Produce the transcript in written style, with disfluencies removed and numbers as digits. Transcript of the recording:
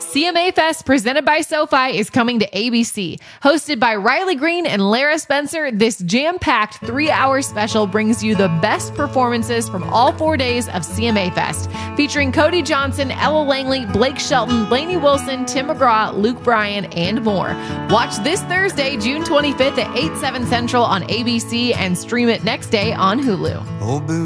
CMA Fest presented by SoFi is coming to ABC. Hosted by Riley Green and Lara Spencer, this jam-packed 3-hour special brings you the best performances from all 4 days of CMA Fest, featuring Cody Johnson, Ella Langley, Blake Shelton, Lainey Wilson, Tim McGraw, Luke Bryan, and more. Watch this Thursday, June 25th at 8/7 Central on ABC and stream it next day on Hulu.